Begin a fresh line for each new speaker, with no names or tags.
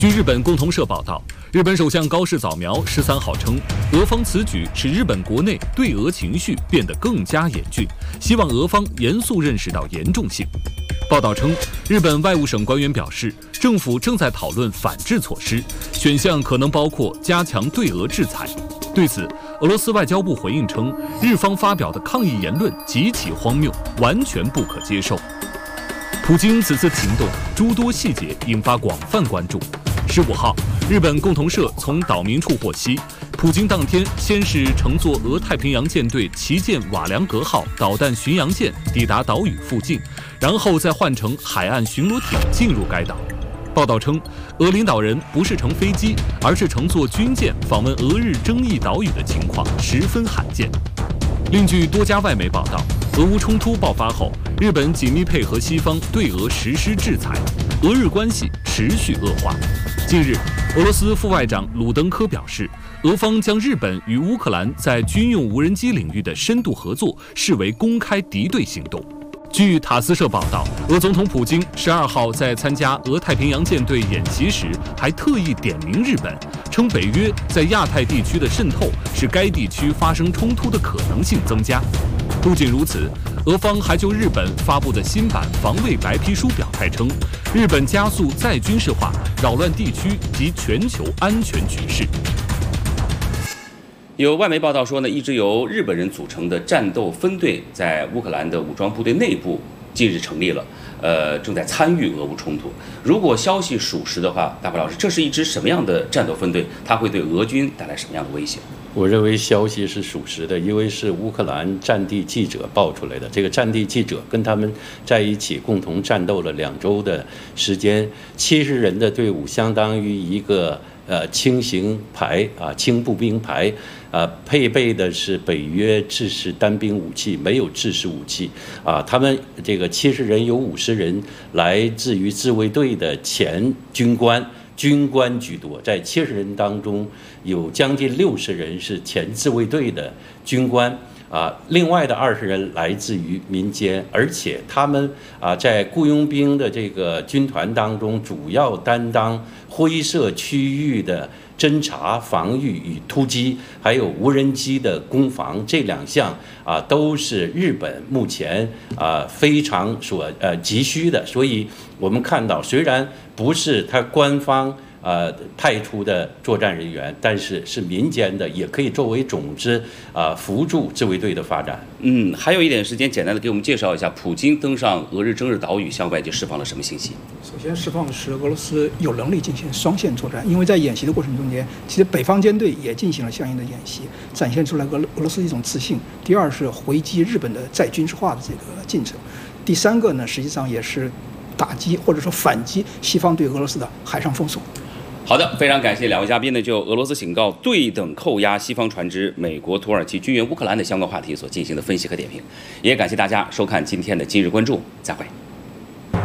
据日本共同社报道，日本首相高市早苗13号称，俄方此举使日本国内对俄情绪变得更加严峻，希望俄方严肃认识到严重性。报道称，日本外务省官员表示，政府正在讨论反制措施，选项可能包括加强对俄制裁。对此，俄罗斯外交部回应称，日方发表的抗议言论极其荒谬，完全不可接受。普京此次行动诸多细节引发广泛关注。15号，日本共同社从岛民处获悉，普京当天先是乘坐俄太平洋舰队旗舰瓦良格号导弹巡洋舰抵达岛屿附近，然后再换乘海岸巡逻艇进入该岛。报道称，俄领导人不是乘飞机，而是乘坐军舰访问俄日争议岛屿的情况十分罕见。另据多家外媒报道，俄乌冲突爆发后，日本紧密配合西方对俄实施制裁，俄日关系持续恶化。近日，俄罗斯副外长鲁登科表示，俄方将日本与乌克兰在军用无人机领域的深度合作视为公开敌对行动。据塔斯社报道，俄总统普京12号在参加俄太平洋舰队演习时，还特意点名日本，称北约在亚太地区的渗透使该地区发生冲突的可能性增加。不仅如此，俄方还就日本发布的新版防卫白皮书表态称，日本加速再军事化，扰乱地区及全球安全局势。
有外媒报道说呢，一支由日本人组成的战斗分队在乌克兰的武装部队内部近日成立了，正在参与俄乌冲突。如果消息属实的话，大白老师，这是一支什么样的战斗分队？它会对俄军带来什么样的威胁？
我认为消息是属实的，因为是乌克兰战地记者爆出来的。这个战地记者跟他们在一起共同战斗了2周的时间，70人的队伍相当于一个轻型排轻步兵排，配备的是北约制式单兵武器，没有制式武器他们这个70人有50人来自于自卫队的前军官居多，在70人当中有将近60人是前自卫队的军官另外的20人来自于民间，而且他们在雇佣兵的这个军团当中，主要担当灰色区域的侦察、防御与突击，还有无人机的攻防，这2项都是日本目前非常所急需的。所以我们看到，虽然不是他官方派出的作战人员，但是是民间的，也可以作为种子辅助自卫队的发展。
还有一点时间，简单的给我们介绍一下，普京登上俄日争日岛屿，向外界释放了什么信息？
首先释放的是俄罗斯有能力进行双线作战，因为在演习的过程中间，其实北方舰队也进行了相应的演习，展现出来俄罗斯一种自信。第二是回击日本的再军事化的这个进程。第3个呢，实际上也是打击或者说反击西方对俄罗斯的海上封锁。
好的，非常感谢2位嘉宾呢，就俄罗斯警告对等扣押西方船只、美国、土耳其军援乌克兰的相关话题所进行的分析和点评，也感谢大家收看今天的今日关注，再会。